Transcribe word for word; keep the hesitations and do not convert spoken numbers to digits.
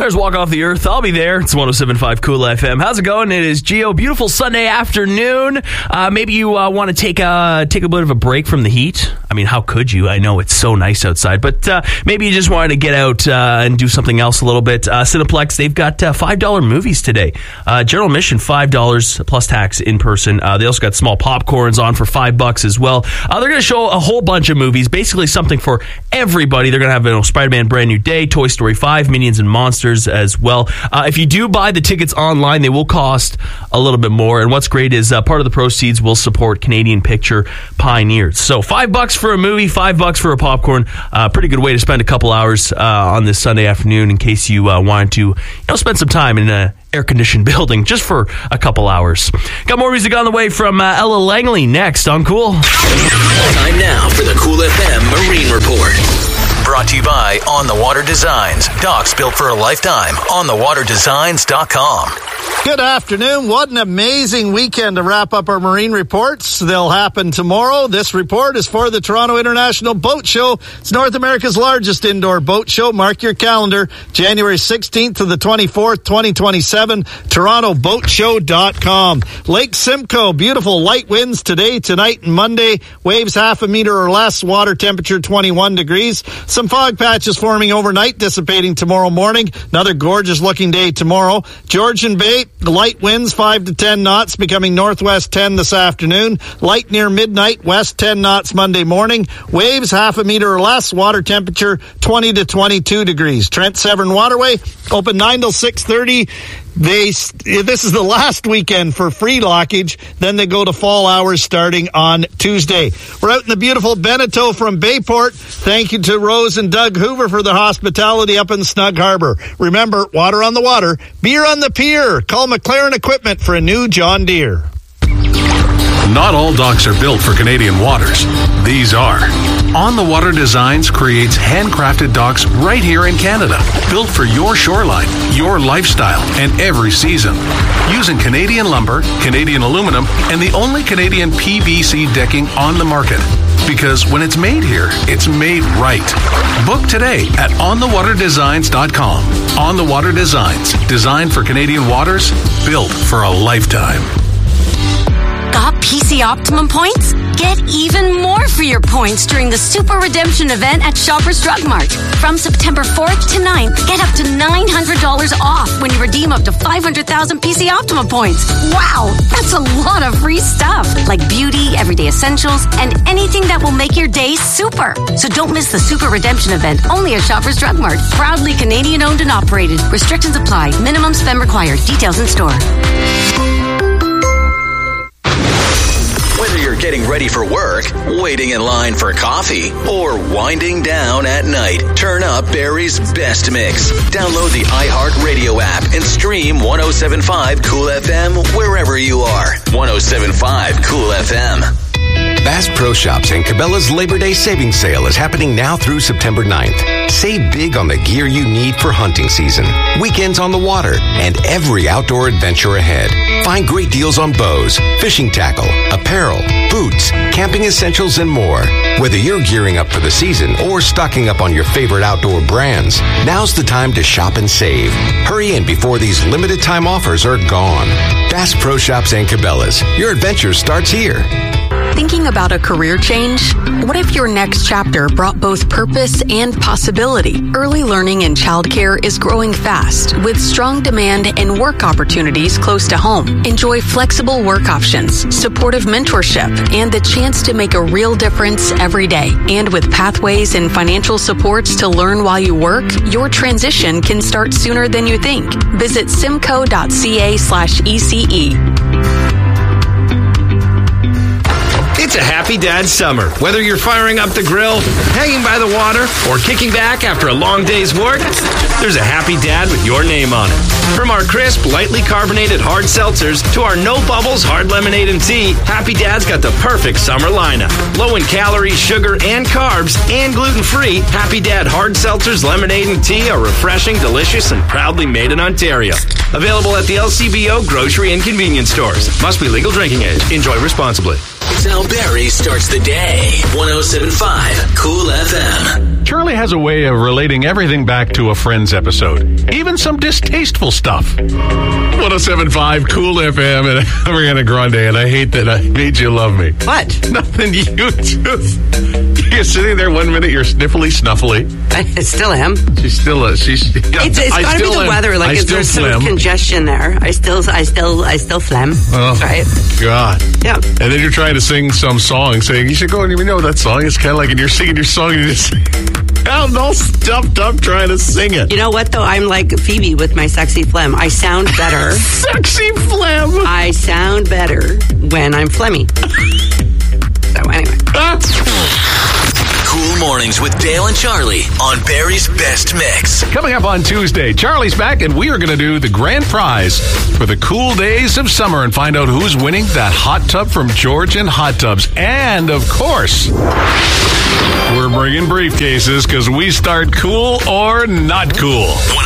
There's Walk Off the Earth. I'll be there. It's one oh seven point five Cool F M. How's it going? It is Gio. Beautiful Sunday afternoon. Uh, maybe you uh, want to take a, take a bit of a break from the heat. I mean, how could you? I know it's so nice outside, but uh, maybe you just wanted to get out uh, and do something else a little bit. Uh, Cineplex, they've got uh, five dollars movies today. Uh, general admission, five dollars plus tax in person. Uh, they also got small popcorns on for five bucks as well. Uh, they're going to show a whole bunch of movies, basically something for everybody. They're going to have you know, Spider-Man Brand New Day, Toy Story five, Minions and Monsters as well. Uh, if you do buy the tickets online, they will cost a little bit more. And what's great is uh, part of the proceeds will support Canadian Picture Pioneers. So five bucks for a movie, five bucks for a popcorn. Uh, pretty good way to spend a couple hours uh, on this Sunday afternoon in case you uh, wanted to you know, spend some time in a air-conditioned building just for a couple hours. Got more music on the way from uh, Ella Langley next on Cool. Time now for the Cool F M Marine Report. Brought to you by On The Water Designs. Docks built for a lifetime. on the water designs dot com. Good afternoon. What an amazing weekend to wrap up our marine reports. They'll happen tomorrow. This report is for the Toronto International Boat Show. It's North America's largest indoor boat show. Mark your calendar. January sixteenth to the twenty-fourth, twenty twenty-seven. toronto boat show dot com. Lake Simcoe. Beautiful light winds today, tonight, and Monday. Waves half a meter or less. Water temperature twenty-one degrees. Some fog patches forming overnight, dissipating tomorrow morning. Another gorgeous looking day tomorrow. Georgian Bay. Light winds five to ten knots, becoming northwest ten this afternoon. Light near midnight, west ten knots Monday morning. Waves half a meter or less. Water temperature twenty to twenty-two degrees. Trent Severn Waterway open nine till six thirty. They this is the last weekend for free lockage. Then they go to fall hours starting on Tuesday. We're out in the beautiful Beneteau from Bayport. Thank you to Rose and Doug Hoover for their hospitality up in Snug Harbor. Remember, water on the water, beer on the pier. Call McLaren Equipment for a new John Deere. Not all docks are built for Canadian waters. These are. On the Water Designs creates handcrafted docks right here in Canada, built for your shoreline, your lifestyle, and every season. Using Canadian lumber, Canadian aluminum, and the only Canadian P V C decking on the market. Because when it's made here, it's made right. Book today at on the water designs dot com. On the Water Designs, designed for Canadian waters, built for a lifetime. Got P C Optimum points? Get even more for your points during the Super Redemption event at Shoppers Drug Mart. From September fourth to ninth, get up to nine hundred dollars off when you redeem up to five hundred thousand P C Optimum points. Wow, that's a lot of free stuff, like beauty, everyday essentials, and anything that will make your day super. So don't miss the Super Redemption event, only at Shoppers Drug Mart. Proudly Canadian owned and operated. Restrictions apply. Minimum spend required. Details in store. Whether you're getting ready for work, waiting in line for coffee, or winding down at night, turn up Barry's best mix. Download the iHeartRadio app and stream one oh seven point five Cool F M wherever you are. one oh seven point five Cool F M. Bass Pro Shops and Cabela's Labor Day Savings Sale is happening now through September ninth. Save big on the gear you need for hunting season, weekends on the water, and every outdoor adventure ahead. Find great deals on bows, fishing tackle, apparel, boots, camping essentials, and more. Whether you're gearing up for the season or stocking up on your favorite outdoor brands, now's the time to shop and save. Hurry in before these limited time offers are gone. Bass Pro Shops and Cabela's. Your adventure starts here. Thinking about a career change? What if your next chapter brought both purpose and possibility? Early learning in childcare is growing fast with strong demand and work opportunities close to home. Enjoy flexible work options, supportive mentorship, and the chance to make a real difference every day. And with pathways and financial supports to learn while you work, your transition can start sooner than you think. Visit simco.ca slash ECE. It's a happy dad summer. Whether you're firing up the grill, hanging by the water, or kicking back after a long day's work, there's a happy dad with your name on it. From our crisp, lightly carbonated hard seltzers to our no bubbles hard lemonade and tea, Happy Dad's got the perfect summer lineup. Low in calories, sugar, and carbs, and gluten-free, Happy Dad hard seltzers, lemonade, and tea are refreshing, delicious, and proudly made in Ontario. Available at the L C B O grocery and convenience stores. Must be legal drinking age. Enjoy responsibly. Here's how Barry starts the day. one oh seven point five Cool F M. Charlie has a way of relating everything back to a Friends episode, even some distasteful stuff. one oh seven point five Cool F M and Ariana Grande, and I hate that I made you love me. What? Nothing. You just you're sitting there one minute, you're sniffly snuffly. I still am. She's still a she's. Yeah, It's, it's I got to be still the am. weather. Like, I is still there some phlegm. congestion there? I still, I still, I still phlegm. Oh, That's right. God. Yeah. And then you're trying to sing some song, saying you should go and even know that song. It's kind of like, and you're singing your song, and you just I'm all stuffed up trying to sing it. You know what, though? I'm like Phoebe with my sexy phlegm. I sound better. Sexy phlegm. I sound better when I'm phlegmy. So anyway. Cool Mornings with Dale and Charlie on Barry's Best Mix. Coming up on Tuesday, Charlie's back, and we are going to do the grand prize for the cool days of summer and find out who's winning that hot tub from Georgian Hot Tubs. And, of course, we're bringing briefcases because we start cool or not cool.